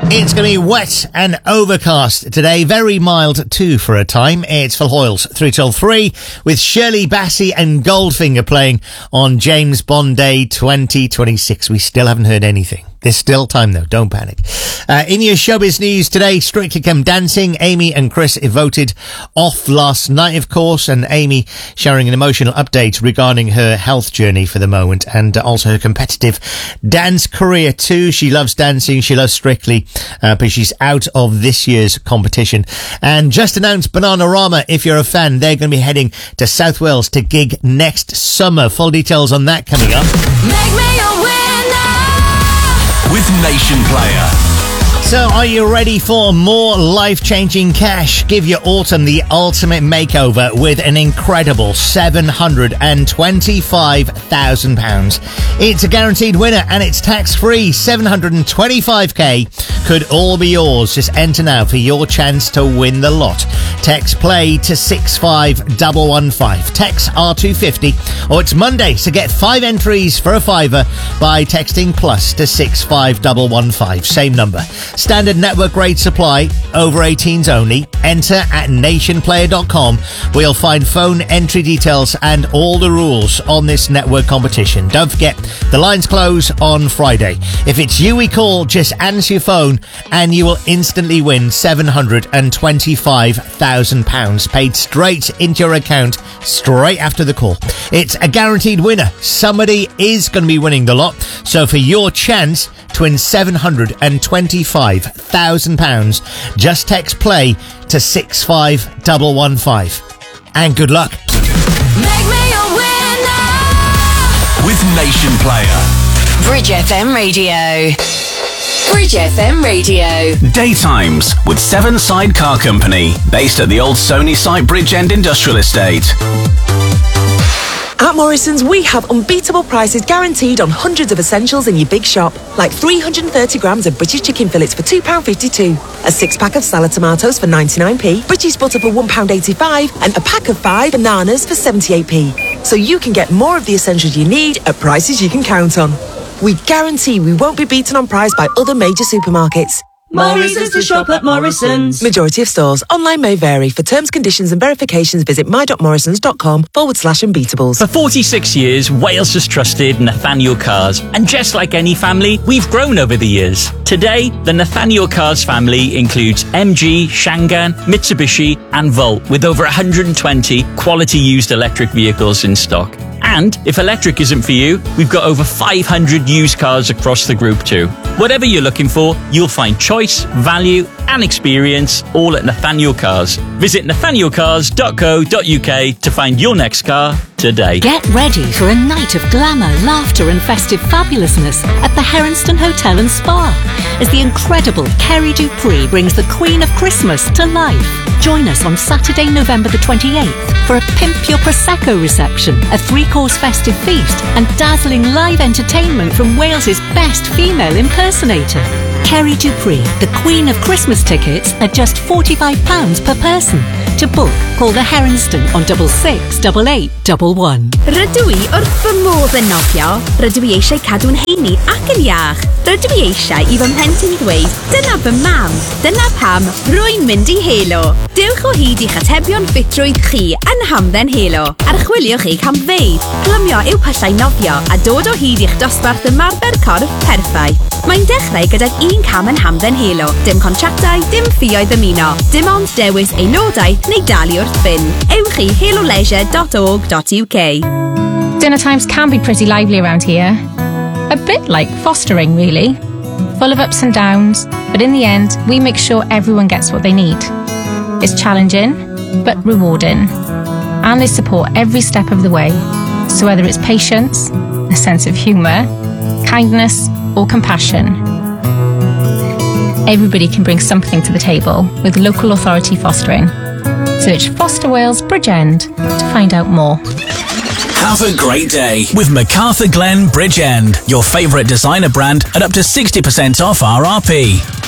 It's going to be wet and overcast today. Very mild too for a time. It's Phil Hoyles 3 till 3 with Shirley Bassey and Goldfinger playing on James Bond Day 2026. We still haven't heard anything. There's still time though, don't panic. In your showbiz news today, Strictly Come Dancing, Amy and Chris voted off last night, of course, and Amy sharing an emotional update regarding her health journey for the moment and also her competitive dance career too. She loves dancing, she loves Strictly, but she's out of this year's competition. And just announced Bananarama, if you're a fan, they're going to be heading to South Wales to gig next summer. Full details on that coming up. Make me a winner with Nation Player. So, are you ready for more life-changing cash? Give your autumn the ultimate makeover with an incredible £725,000. It's a guaranteed winner and it's tax-free. $725,000 could all be yours. Just enter now for your chance to win the lot. Text play to 65115. Text R250. Or it's Monday, so get 5 entries for a fiver by texting plus to 65115. Same number. Standard network rate supply, over 18s only. Enter at nationplayer.com where you'll find phone entry details and all the rules on this network competition. Don't forget, the lines close on Friday. If it's you we call, just answer your phone and you will instantly win £725,000 paid straight into your account straight after the call. It's a guaranteed winner. Somebody is going to be winning the lot. So for your chance to win £725,000, just text play to 65115. And good luck. Make me a winner with Nation Player. Bridge FM Radio. Bridge FM Radio. Daytimes with Seven Side Car Company, based at the old Sony site Bridgend Industrial Estate. At Morrison's, we have unbeatable prices guaranteed on hundreds of essentials in your big shop, like 330 grams of British chicken fillets for £2.52, a 6-pack of salad tomatoes for 99p, British butter for £1.85, and a pack of 5 bananas for 78p. So you can get more of the essentials you need at prices you can count on. We guarantee we won't be beaten on price by other major supermarkets. More reasons to shop at Morrison's. Majority of stores. Online may vary. For terms, conditions and verifications, visit my.morrisons.com/unbeatables. For 46 years, Wales has trusted Nathaniel Cars. And just like any family, we've grown over the years. Today, the Nathaniel Cars family includes MG, Shangan, Mitsubishi and Volt, with over 120 quality used electric vehicles in stock. And if electric isn't for you, we've got over 500 used cars across the group too. Whatever you're looking for, you'll find choice, value and experience all at Nathaniel Cars. Visit nathanielcars.co.uk to find your next car today. Get ready for a night of glamour, laughter and festive fabulousness at the Heronston Hotel and Spa as the incredible Kerry Dupree brings the Queen of Christmas to life. Join us on Saturday, November the 28th for a Pimp Your Prosecco reception, a 3-course festive feast and dazzling live entertainment from Wales's best female impersonator. Kerry Dupree, the Queen of Christmas tickets are just £45 per person. To book, call the Heronston on 668811. Rydw i wrth fy modd yn nofio, rydw i eisiau cadw'n heini ac yn iach. Rydw i eisiau i fy mhlentyn ddweud, dyna fy mam, dyna pam rwy'n mynd i Helo. Dewch o hyd i'ch atebion ffitrwydd chi yn Hamdden Helo. Archwiliwch eich camfeydd, plymio i'w pyllau nofio a dod o hyd i'ch dosbarth ymarfer corff perffaith. Mae'n dechrau gydag 1 cam yn Hamdden Helo. Dim contractau, dim ffïoedd ymuno. Dim ond dewis aelodaeth neu dalu wrth fynd. Ewch i heloleisure.org.uk. Dinner times can be pretty lively around here. A bit like fostering, really. Full of ups and downs, but in the end, we make sure everyone gets what they need. It's challenging, but rewarding. And they support every step of the way. So whether it's patience, a sense of humour, kindness, or compassion, everybody can bring something to the table with local authority fostering. Search Foster Wales Bridgend to find out more. Have a great day with MacArthur Glen Bridgend, your favourite designer brand at up to 60% off RRP.